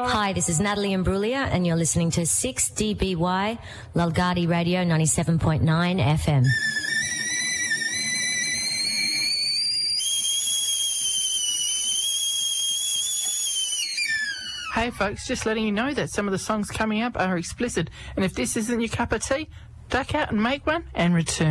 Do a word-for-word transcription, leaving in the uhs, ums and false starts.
Hi, this is Natalie Imbruglia, and you're listening to six D B Y, Lalgadi Radio ninety-seven point nine F M. Hey folks, just letting you know that some of the songs coming up are explicit, and if this isn't your cup of tea, duck out and make one and return.